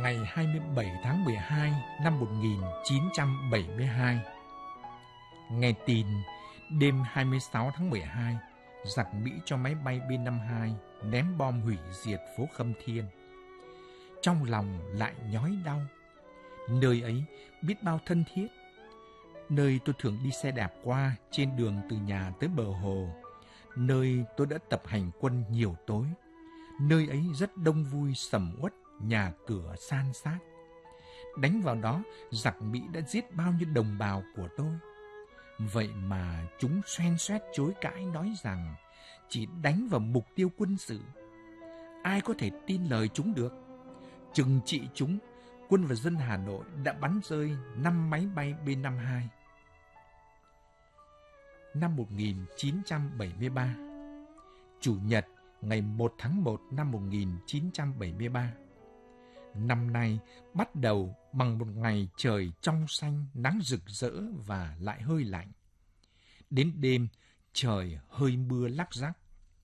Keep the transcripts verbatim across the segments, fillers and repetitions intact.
ngày hai mươi bảy tháng mười hai năm một nghìn chín trăm bảy mươi hai. Nghe tin, đêm hai mươi sáu tháng mười hai, giặc Mỹ cho máy bay B năm mươi hai ném bom hủy diệt phố Khâm Thiên. Trong lòng lại nhói đau. Nơi ấy biết bao thân thiết. Nơi tôi thường đi xe đạp qua trên đường từ nhà tới bờ hồ. Nơi tôi đã tập hành quân nhiều tối. Nơi ấy rất đông vui sầm uất, nhà cửa san sát. Đánh vào đó, giặc Mỹ đã giết bao nhiêu đồng bào của tôi. Vậy mà chúng xoen xoét chối cãi nói rằng chỉ đánh vào mục tiêu quân sự. Ai có thể tin lời chúng được? Trừng trị chúng, quân và dân Hà Nội đã bắn rơi năm máy bay B năm mươi hai. Năm một nghìn chín trăm bảy mươi ba, Chủ nhật ngày một tháng một năm một nghìn chín trăm bảy mươi ba. Năm nay bắt đầu bằng một ngày trời trong xanh, nắng rực rỡ và lại hơi lạnh. Đến đêm, trời hơi mưa lắc rắc.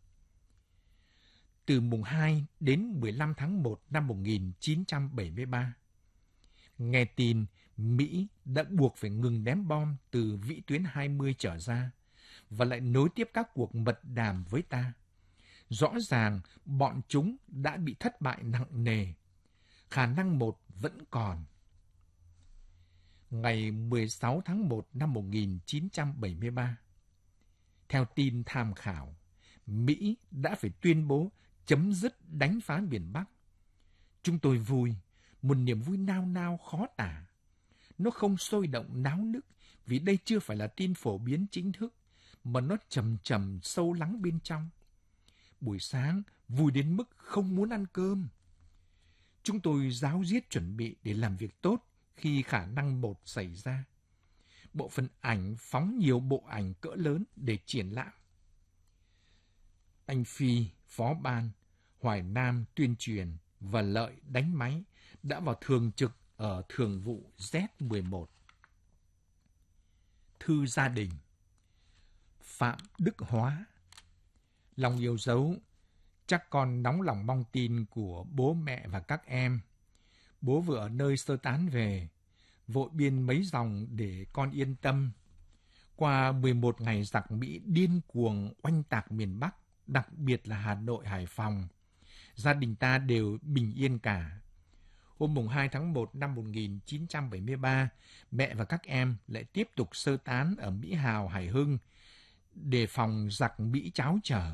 Từ mùng hai đến mười lăm tháng một năm một nghìn chín trăm bảy mươi ba, nghe tin Mỹ đã buộc phải ngừng ném bom từ vĩ tuyến hai mươi trở ra và lại nối tiếp các cuộc mật đàm với ta. Rõ ràng bọn chúng đã bị thất bại nặng nề. Khả năng một vẫn còn. Ngày mười sáu tháng một năm một nghìn chín trăm bảy mươi ba, theo tin tham khảo, Mỹ đã phải tuyên bố chấm dứt đánh phá miền Bắc. Chúng tôi vui, một niềm vui nao nao khó tả. Nó không sôi động náo nức vì đây chưa phải là tin phổ biến chính thức, mà nó trầm trầm sâu lắng bên trong. Buổi sáng, vui đến mức không muốn ăn cơm. Chúng tôi ráo riết chuẩn bị để làm việc tốt khi khả năng một xảy ra. Bộ phận ảnh phóng nhiều bộ ảnh cỡ lớn để triển lãm. Anh Phi, phó ban, Hoài Nam tuyên truyền và Lợi đánh máy đã vào thường trực ở thường vụ Z mười một. Thư gia đình. Phạm Đức Hóa. Lòng yêu dấu, chắc con nóng lòng mong tin của bố mẹ và các em. Bố vừa ở nơi sơ tán về, vội biên mấy dòng để con yên tâm. Qua mười một ngày giặc Mỹ điên cuồng oanh tạc miền Bắc, đặc biệt là Hà Nội, Hải Phòng, gia đình ta đều bình yên cả. Hôm mùng hai tháng một năm một nghìn chín trăm bảy mươi ba, mẹ và các em lại tiếp tục sơ tán ở Mỹ Hào, Hải Hưng, đề phòng giặc Mỹ tráo trở.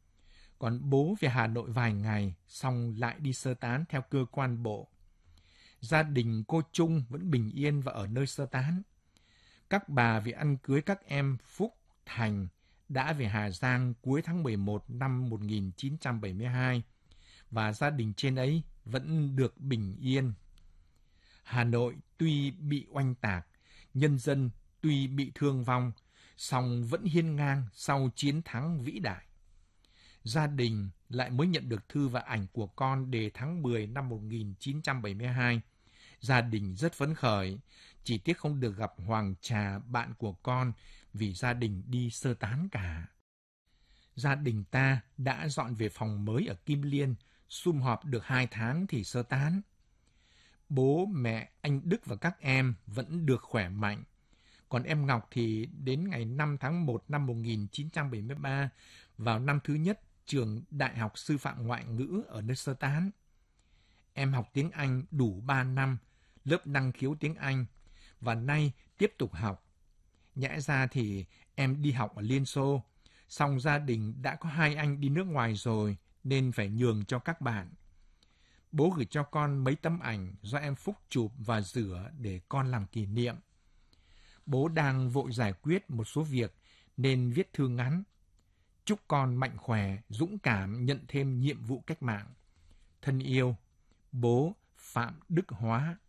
Còn bố về Hà Nội vài ngày, xong lại đi sơ tán theo cơ quan bộ. Gia đình cô Trung vẫn bình yên và ở nơi sơ tán. Các bà vì ăn cưới các em Phúc, Thành đã về Hà Giang cuối tháng mười một năm một nghìn chín trăm bảy mươi hai, và gia đình trên ấy vẫn được bình yên. Hà Nội tuy bị oanh tạc, nhân dân tuy bị thương vong, song vẫn hiên ngang sau chiến thắng vĩ đại. Gia đình lại mới nhận được thư và ảnh của con đề tháng mười năm một nghìn chín trăm bảy mươi hai. Gia đình rất phấn khởi, chỉ tiếc không được gặp Hoàng Trà, bạn của con, vì gia đình đi sơ tán cả. Gia đình ta đã dọn về phòng mới ở Kim Liên, sum họp được hai tháng thì sơ tán. Bố, mẹ, anh Đức và các em vẫn được khỏe mạnh. Còn em Ngọc thì đến ngày năm tháng một năm một nghìn chín trăm bảy mươi ba, vào năm thứ nhất trường Đại học Sư phạm Ngoại ngữ ở nơi sơ tán. Em học tiếng Anh đủ ba năm, lớp năng khiếu tiếng Anh, và nay tiếp tục học. Nhẽ ra thì em đi học ở Liên Xô, song gia đình đã có hai anh đi nước ngoài rồi, nên phải nhường cho các bạn. Bố gửi cho con mấy tấm ảnh do em Phúc chụp và rửa để con làm kỷ niệm. Bố đang vội giải quyết một số việc nên viết thư ngắn. Chúc con mạnh khỏe, dũng cảm nhận thêm nhiệm vụ cách mạng. Thân yêu, bố Phạm Đức Hóa.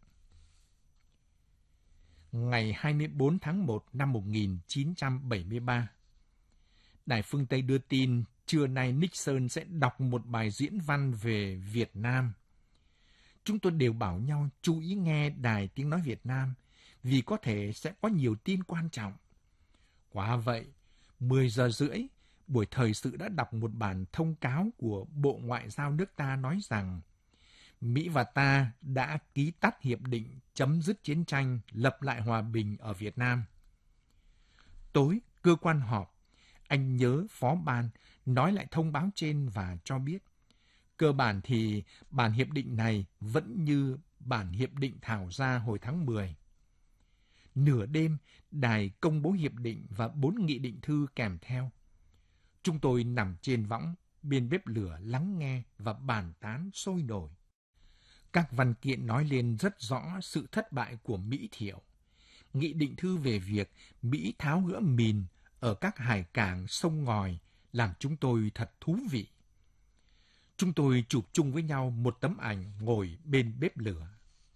Ngày hai mươi bốn tháng một năm một nghìn chín trăm bảy mươi ba, Đài Phương Tây đưa tin trưa nay Nixon sẽ đọc một bài diễn văn về Việt Nam. Chúng tôi đều bảo nhau chú ý nghe Đài Tiếng Nói Việt Nam, vì có thể sẽ có nhiều tin quan trọng. Quả vậy, mười giờ rưỡi, buổi thời sự đã đọc một bản thông cáo của Bộ Ngoại giao nước ta nói rằng Mỹ và ta đã ký tắt hiệp định chấm dứt chiến tranh, lập lại hòa bình ở Việt Nam. Tối, cơ quan họp, anh nhớ phó ban nói lại thông báo trên và cho biết, cơ bản thì bản hiệp định này vẫn như bản hiệp định thảo ra hồi tháng mười. Nửa đêm, đài công bố hiệp định và bốn nghị định thư kèm theo. Chúng tôi nằm trên võng, bên bếp lửa lắng nghe và bàn tán sôi nổi. Các văn kiện nói lên rất rõ sự thất bại của Mỹ Thiệu. Nghị định thư về việc Mỹ tháo gỡ mìn ở các hải cảng sông ngòi làm chúng tôi thật thú vị. Chúng tôi chụp chung với nhau một tấm ảnh ngồi bên bếp lửa.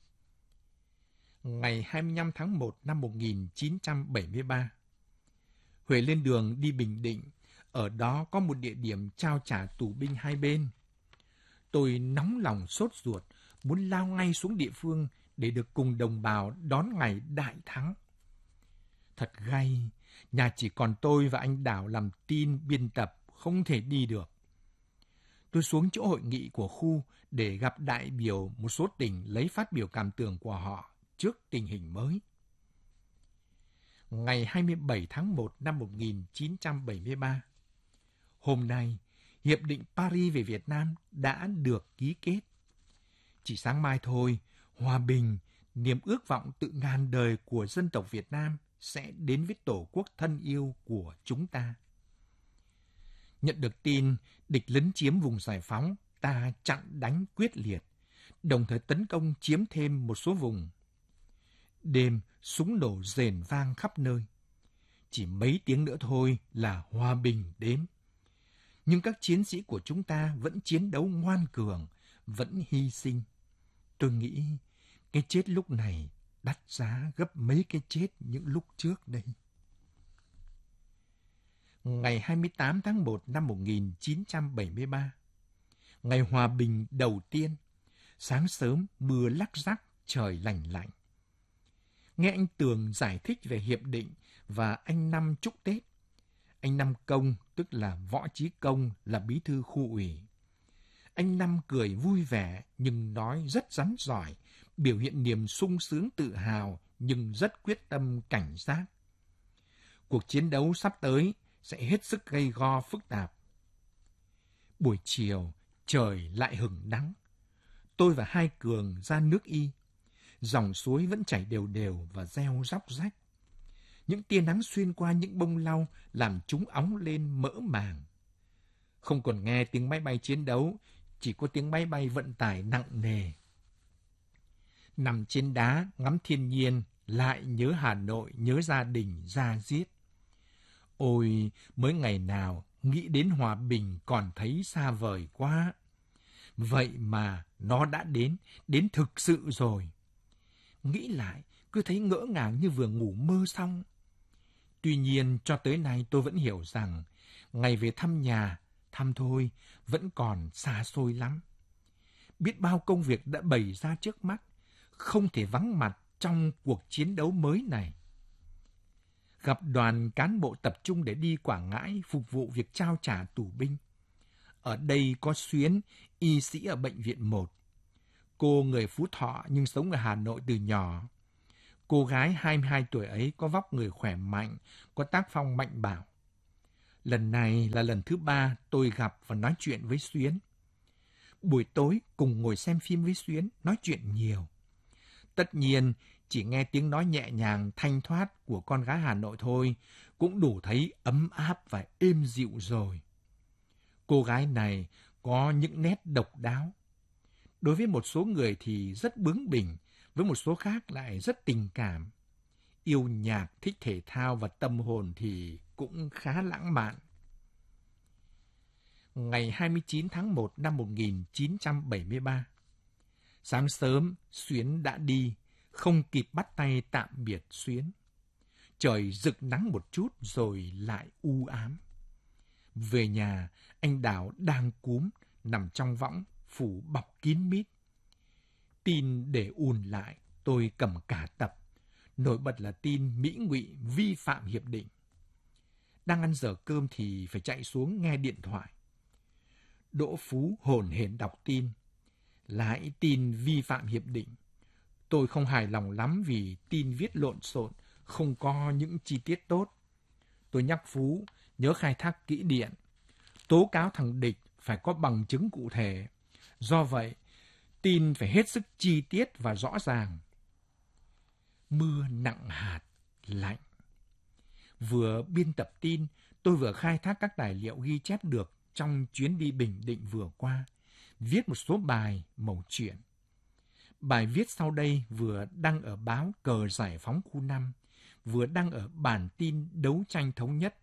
Ngày hai mươi lăm tháng một năm một nghìn chín trăm bảy mươi ba, Huệ lên đường đi Bình Định. Ở đó có một địa điểm trao trả tù binh hai bên. Tôi nóng lòng sốt ruột, muốn lao ngay xuống địa phương để được cùng đồng bào đón ngày đại thắng. Thật gay, nhà chỉ còn tôi và anh Đảo làm tin biên tập, không thể đi được. Tôi xuống chỗ hội nghị của khu để gặp đại biểu một số tỉnh lấy phát biểu cảm tưởng của họ trước tình hình mới. Ngày hai mươi bảy tháng một năm một nghìn chín trăm bảy mươi ba, hôm nay, Hiệp định Paris về Việt Nam đã được ký kết. Chỉ sáng mai thôi, hòa bình, niềm ước vọng tự ngàn đời của dân tộc Việt Nam sẽ đến với Tổ quốc thân yêu của chúng ta. Nhận được tin địch lấn chiếm vùng giải phóng, ta chặn đánh quyết liệt, đồng thời tấn công chiếm thêm một số vùng. Đêm, súng nổ rền vang khắp nơi. Chỉ mấy tiếng nữa thôi là hòa bình đến. Nhưng các chiến sĩ của chúng ta vẫn chiến đấu ngoan cường, vẫn hy sinh. Tôi nghĩ cái chết lúc này đắt giá gấp mấy cái chết những lúc trước đây. Ngày hai mươi tám tháng một năm một nghìn chín trăm bảy mươi ba, ngày hòa bình đầu tiên, sáng sớm mưa lắc rắc, trời lành lạnh. Nghe anh Tường giải thích về hiệp định và anh Năm chúc Tết. Anh Năm Công, tức là Võ Chí Công, là bí thư khu ủy. Anh Năm cười vui vẻ nhưng nói rất rắn giỏi, biểu hiện niềm sung sướng tự hào nhưng rất quyết tâm cảnh giác. Cuộc chiến đấu sắp tới sẽ hết sức gay go phức tạp. Buổi chiều, trời lại hửng nắng. Tôi và hai Cường ra nước Y. Dòng suối vẫn chảy đều đều và reo róc rách. Những tia nắng xuyên qua những bông lau làm chúng óng lên mỡ màng. Không còn nghe tiếng máy bay chiến đấu, chỉ có tiếng máy bay vận tải nặng nề. Nằm trên đá ngắm thiên nhiên, lại nhớ Hà Nội, nhớ gia đình, da diết. Ôi, mới ngày nào nghĩ đến hòa bình còn thấy xa vời quá. Vậy mà nó đã đến, đến thực sự rồi. Nghĩ lại, cứ thấy ngỡ ngàng như vừa ngủ mơ xong. Tuy nhiên, cho tới nay tôi vẫn hiểu rằng, ngày về thăm nhà, thăm thôi, vẫn còn xa xôi lắm. Biết bao công việc đã bày ra trước mắt, không thể vắng mặt trong cuộc chiến đấu mới này. Gặp đoàn cán bộ tập trung để đi Quảng Ngãi phục vụ việc trao trả tù binh. Ở đây có Xuyến, y sĩ ở bệnh viện một. Cô người Phú Thọ nhưng sống ở Hà Nội từ nhỏ. Cô gái hai mươi hai tuổi ấy có vóc người khỏe mạnh, có tác phong mạnh bạo. Lần này là lần thứ ba tôi gặp và nói chuyện với Xuyến. Buổi tối cùng ngồi xem phim với Xuyến, nói chuyện nhiều. Tất nhiên, chỉ nghe tiếng nói nhẹ nhàng, thanh thoát của con gái Hà Nội thôi, cũng đủ thấy ấm áp và êm dịu rồi. Cô gái này có những nét độc đáo. Đối với một số người thì rất bướng bỉnh, với một số khác lại rất tình cảm. Yêu nhạc, thích thể thao và tâm hồn thì cũng khá lãng mạn. Ngày hai mươi chín tháng một năm một nghìn chín trăm bảy mươi ba, sáng sớm Xuyến đã đi, không kịp bắt tay tạm biệt Xuyến. Trời rực nắng một chút rồi lại u ám. Về nhà, anh Đảo đang cúm, nằm trong võng, phủ bọc kín mít. Tin để ùn lại, tôi cầm cả tập. Nổi bật là tin Mỹ Ngụy vi phạm hiệp định. Đang ăn giờ cơm thì phải chạy xuống nghe điện thoại. Đỗ Phú hồn hển đọc tin. lại tin vi phạm hiệp định. Tôi không hài lòng lắm vì tin viết lộn xộn, không có những chi tiết tốt. Tôi nhắc Phú nhớ khai thác kỹ điện, tố cáo thằng địch phải có bằng chứng cụ thể. Do vậy, tin phải hết sức chi tiết và rõ ràng. Mưa nặng hạt, lạnh. Vừa biên tập tin, tôi vừa khai thác các tài liệu ghi chép được trong chuyến đi Bình Định vừa qua, viết một số bài mẩu chuyện. Bài viết sau đây vừa đăng ở báo Cờ Giải phóng khu năm, vừa đăng ở bản tin Đấu tranh thống nhất.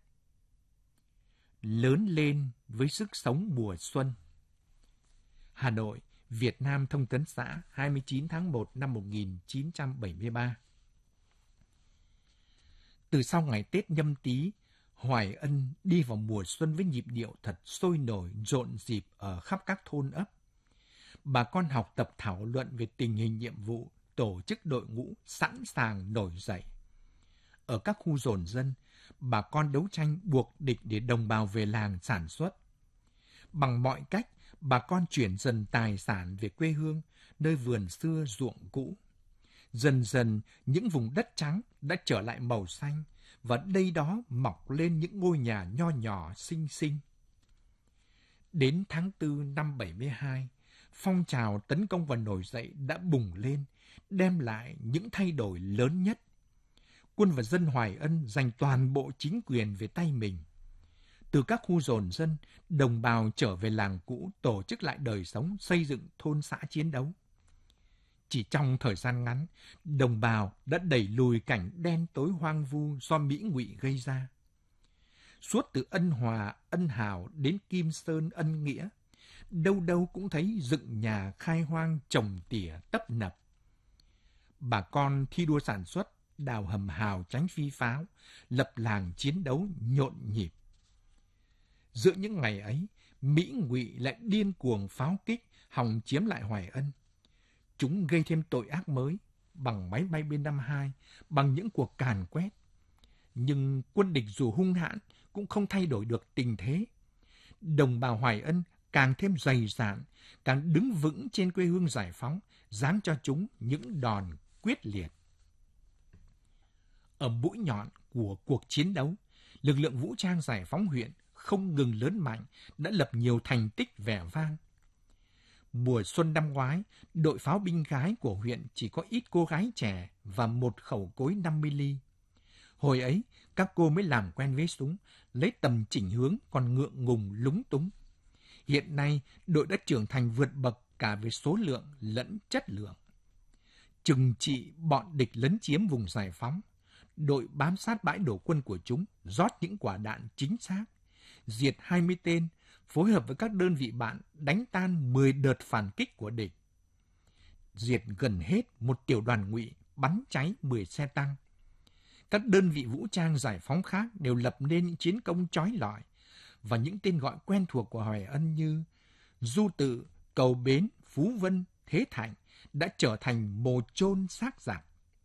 Lớn lên với sức sống mùa xuân. Hà Nội, Việt Nam Thông tấn xã, hai mươi chín tháng một năm một nghìn chín trăm bảy mươi ba. Từ sau ngày Tết Nhâm Tý, Hoài Ân đi vào mùa xuân với nhịp điệu thật sôi nổi, rộn rịp ở khắp các thôn ấp. Bà con học tập thảo luận về tình hình nhiệm vụ, tổ chức đội ngũ sẵn sàng nổi dậy. Ở các khu dồn dân, bà con đấu tranh buộc địch để đồng bào về làng sản xuất. Bằng mọi cách, bà con chuyển dần tài sản về quê hương, nơi vườn xưa ruộng cũ. Dần dần, những vùng đất trắng đã trở lại màu xanh, và đây đó mọc lên những ngôi nhà nho nhỏ xinh xinh. Đến tháng tư năm bảy mươi hai, phong trào tấn công và nổi dậy đã bùng lên, đem lại những thay đổi lớn nhất. Quân và dân Hoài Ân giành toàn bộ chính quyền về tay mình. Từ các khu dồn dân, đồng bào trở về làng cũ, tổ chức lại đời sống, xây dựng thôn xã chiến đấu. Chỉ trong thời gian ngắn, đồng bào đã đẩy lùi cảnh đen tối hoang vu do Mỹ Ngụy gây ra. Suốt từ Ân Hòa, Ân Hào đến Kim Sơn, Ân Nghĩa, đâu đâu cũng thấy dựng nhà khai hoang trồng tỉa tấp nập. Bà con thi đua sản xuất, đào hầm hào tránh phi pháo, lập làng chiến đấu nhộn nhịp. Giữa những ngày ấy, Mỹ Ngụy lại điên cuồng pháo kích, hòng chiếm lại Hoài Ân. Chúng gây thêm tội ác mới bằng máy bay B năm mươi hai, bằng những cuộc càn quét. Nhưng quân địch dù hung hãn cũng không thay đổi được tình thế. Đồng bào Hoài Ân càng thêm dày dạn, càng đứng vững trên quê hương giải phóng, giáng cho chúng những đòn quyết liệt. Ở mũi nhọn của cuộc chiến đấu, lực lượng vũ trang giải phóng huyện không ngừng lớn mạnh, đã lập nhiều thành tích vẻ vang. Mùa xuân năm ngoái, đội pháo binh gái của huyện chỉ có ít cô gái trẻ và một khẩu cối năm mươi ly. Hồi ấy, các cô mới làm quen với súng, lấy tầm chỉnh hướng còn ngượng ngùng lúng túng. Hiện nay, đội đã trưởng thành vượt bậc cả về số lượng lẫn chất lượng. Trừng trị bọn địch lấn chiếm vùng giải phóng, đội bám sát bãi đổ quân của chúng, rót những quả đạn chính xác, diệt hai mươi tên, phối hợp với các đơn vị bạn đánh tan mười đợt phản kích của địch. Diệt gần hết một tiểu đoàn Ngụy, bắn cháy mười xe tăng. Các đơn vị vũ trang giải phóng khác đều lập nên những chiến công chói lọi, và những tên gọi quen thuộc của Hoài Ân như Du Tự, Cầu Bến, Phú Vân, Thế Thạnh đã trở thành mồ chôn xác giặc.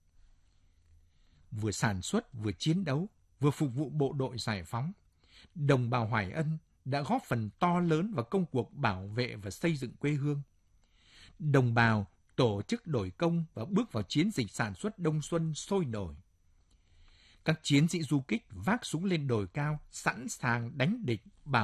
Vừa sản xuất, vừa chiến đấu, vừa phục vụ bộ đội giải phóng, đồng bào Hoài Ân đã góp phần to lớn vào công cuộc bảo vệ và xây dựng quê hương. Đồng bào tổ chức đổi công và bước vào chiến dịch sản xuất đông xuân sôi nổi. Các chiến sĩ du kích vác súng lên đồi cao, sẵn sàng đánh địch, bảo